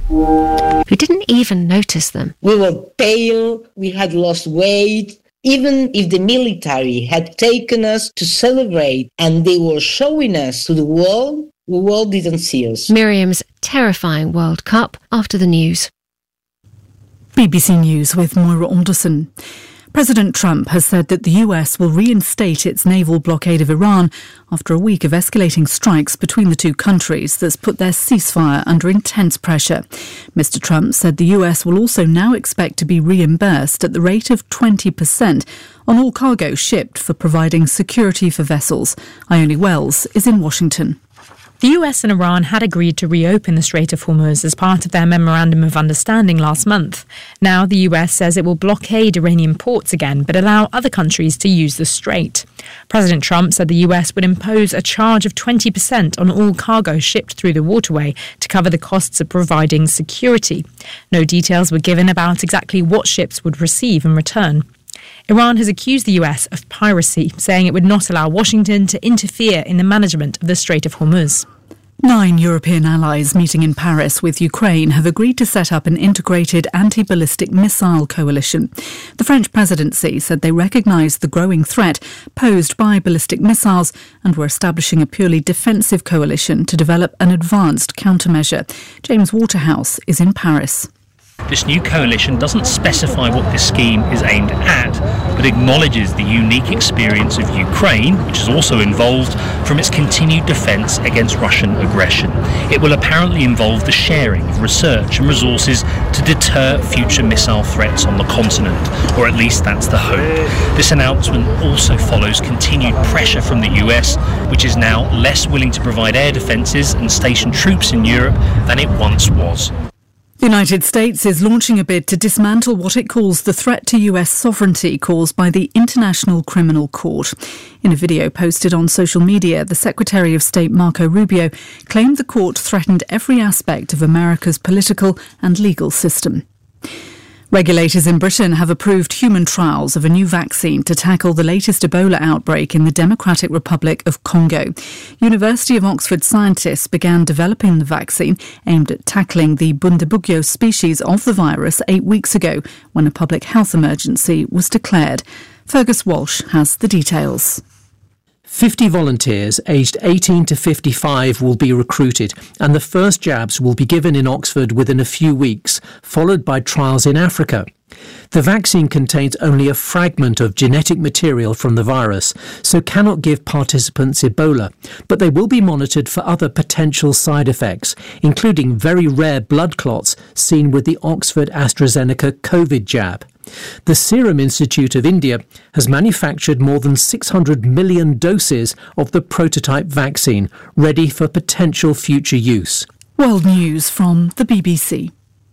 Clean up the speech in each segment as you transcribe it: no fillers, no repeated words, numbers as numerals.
who didn't even notice them. We were pale, we had lost weight. Even if the military had taken us to celebrate and they were showing us to the world didn't see us. Miriam's terrifying World Cup after the news. BBC News with Moira Alderson. President Trump has said that the US will reinstate its naval blockade of Iran after a week of escalating strikes between the two countries that's put their ceasefire under intense pressure. Mr. Trump said the US will also now expect to be reimbursed at the rate of 20% on all cargo shipped for providing security for vessels. Ione Wells is in Washington. The US and Iran had agreed to reopen the Strait of Hormuz as part of their Memorandum of Understanding last month. Now the US says it will blockade Iranian ports again, but allow other countries to use the strait. President Trump said the US would impose a charge of 20% on all cargo shipped through the waterway to cover the costs of providing security. No details were given about exactly what ships would receive in return. Iran has accused the US of piracy, saying it would not allow Washington to interfere in the management of the Strait of Hormuz. 9 European allies meeting in Paris with Ukraine have agreed to set up an integrated anti-ballistic missile coalition. The French presidency said they recognise the growing threat posed by ballistic missiles and were establishing a purely defensive coalition to develop an advanced countermeasure. James Waterhouse is in Paris. This new coalition doesn't specify what this scheme is aimed at, but acknowledges the unique experience of Ukraine, which is also involved, from its continued defence against Russian aggression. It will apparently involve the sharing of research and resources to deter future missile threats on the continent, or at least that's the hope. This announcement also follows continued pressure from the US, which is now less willing to provide air defences and station troops in Europe than it once was. The United States is launching a bid to dismantle what it calls the threat to US sovereignty caused by the International Criminal Court. In a video posted on social media, the Secretary of State Marco Rubio claimed the court threatened every aspect of America's political and legal system. Regulators in Britain have approved human trials of a new vaccine to tackle the latest Ebola outbreak in the Democratic Republic of Congo. University of Oxford scientists began developing the vaccine aimed at tackling the Bundibugyo species of the virus 8 weeks ago when a public health emergency was declared. Fergus Walsh has the details. 50 volunteers aged 18 to 55 will be recruited, and the first jabs will be given in Oxford within a few weeks, followed by trials in Africa. The vaccine contains only a fragment of genetic material from the virus, so cannot give participants Ebola, but they will be monitored for other potential side effects, including very rare blood clots seen with the Oxford AstraZeneca COVID jab. The Serum Institute of India has manufactured more than 600 million doses of the prototype vaccine, ready for potential future use. World News from the BBC.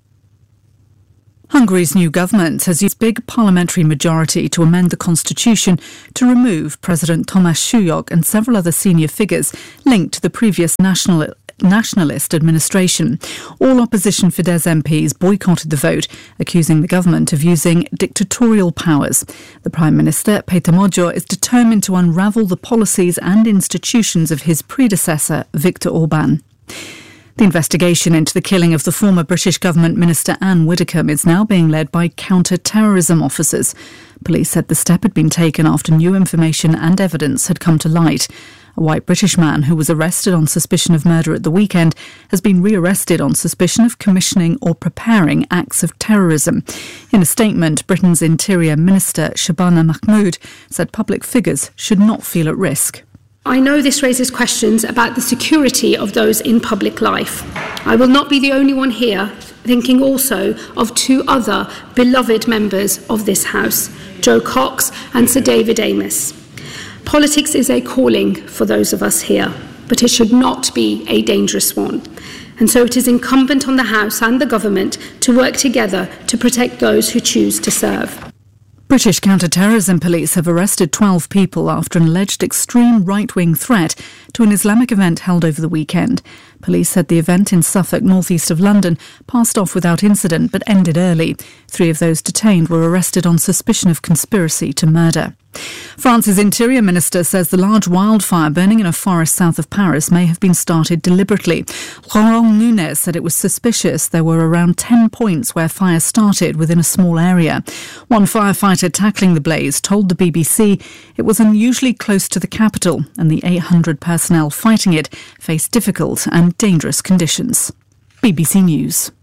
Hungary's new government has used big parliamentary majority to amend the constitution to remove President Tamás Súlyog and several other senior figures linked to the previous nationalist administration. All opposition Fidesz MPs boycotted the vote, accusing the government of using dictatorial powers. The Prime Minister, Péter Magyar, is determined to unravel the policies and institutions of his predecessor, Viktor Orbán. The investigation into the killing of the former British government minister Anne Widdecombe is now being led by counter-terrorism officers. Police said the step had been taken after new information and evidence had come to light. A white British man who was arrested on suspicion of murder at the weekend has been rearrested on suspicion of commissioning or preparing acts of terrorism. In a statement, Britain's Interior Minister Shabana Mahmood said public figures should not feel at risk. I know this raises questions about the security of those in public life. I will not be the only one here thinking also of two other beloved members of this House, Jo Cox and Sir David Amess. Politics is a calling for those of us here, but it should not be a dangerous one. And so it is incumbent on the House and the Government to work together to protect those who choose to serve. British counter-terrorism police have arrested 12 people after an alleged extreme right-wing threat to an Islamic event held over the weekend. Police said the event in Suffolk, northeast of London, passed off without incident but ended early. 3 of those detained were arrested on suspicion of conspiracy to murder. France's Interior Minister says the large wildfire burning in a forest south of Paris may have been started deliberately. Laurent Nunez said it was suspicious there were around 10 points where fire started within a small area. One firefighter tackling the blaze told the BBC it was unusually close to the capital and the 800 personnel fighting it faced difficult and dangerous conditions. BBC News.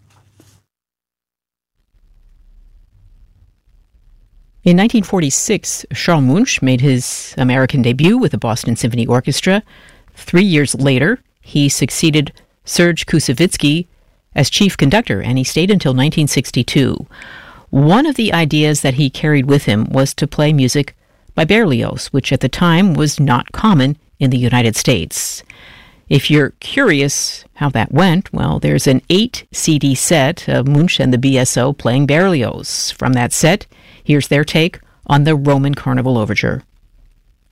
In 1946, Charles Munch made his American debut with the Boston Symphony Orchestra. 3 years later, he succeeded Serge Koussevitzky as chief conductor, and he stayed until 1962. One of the ideas that he carried with him was to play music by Berlioz, which at the time was not common in the United States. If you're curious how that went, well, there's an 8-CD set of Munch and the BSO playing Berlioz. From that set, here's their take on the Roman Carnival Overture.